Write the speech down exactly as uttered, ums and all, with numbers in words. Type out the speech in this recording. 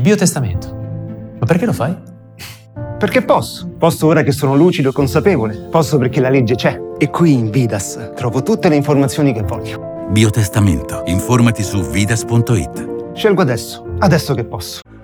Il biotestamento. Ma perché lo fai? Perché posso. Posso ora che sono lucido e consapevole. Posso perché la legge c'è. E qui in Vidas trovo tutte le informazioni che voglio. Biotestamento. Informati su vidas punto it. Scelgo adesso. Adesso che posso.